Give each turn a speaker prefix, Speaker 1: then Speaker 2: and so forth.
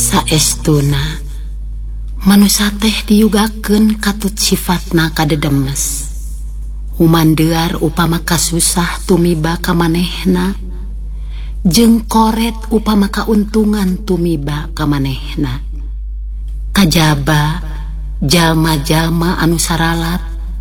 Speaker 1: Saestuna manusia teh diugakeun katut sifatna kadedemes. Humandear upama kasusah tumiba ka manehna, jeung koret upama kauntungan tumiba ka manehna. Kajaba jalma-jalma anu saralat